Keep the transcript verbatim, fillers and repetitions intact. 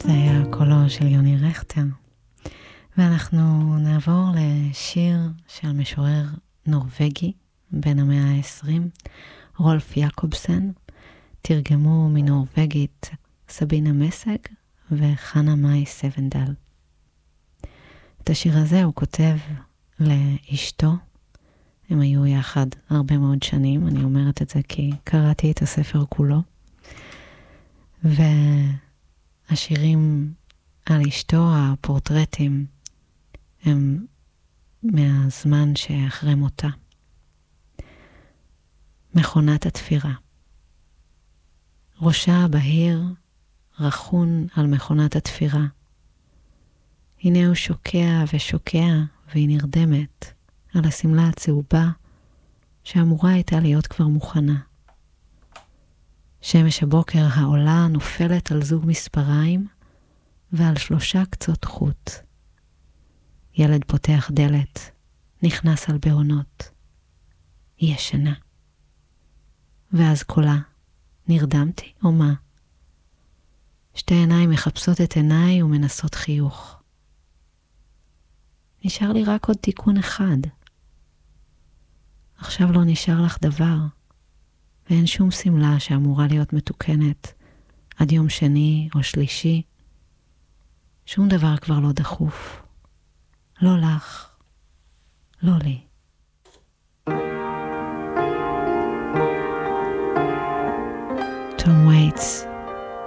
זה היה קולו של יוני רכטר. ואנחנו נעבור לשיר של משורר נורווגי בן המאה ה-עשרים, רולף יעקובסן. תרגמו מנורווגית סבינה מסג וחנה מאי סבנדל. את השיר הזה הוא כותב לאשתו. הם היו יחד הרבה מאוד שנים, אני אומרת את זה כי קראתי את הספר כולו. והשירים על אשתו, הפורטרטים, הם מהזמן שאחרי מותה. מכונת התפירה. ראשה בהיר רחון על מכונת התפירה. הנה הוא שוקע ושוקע והיא נרדמת על הסמלה הצהובה שאמורה הייתה להיות כבר מוכנה. שמש הבוקר העולה נופלת על זוג מספריים ועל שלושה קצות חוט. ילד פותח דלת, נכנס על בעונות. היא ישנה. ואז קולה, נרדמתי או מה? שתי עיניים מחפשות את עיניי ומנסות חיוך. נשאר לי רק עוד תיקון אחד. עכשיו לא נשאר לך דבר, ואין שום סמלה שאמורה להיות מתוקנת עד יום שני או שלישי. שום דבר כבר לא דחוף. לא לך, לא לי. Tom Waits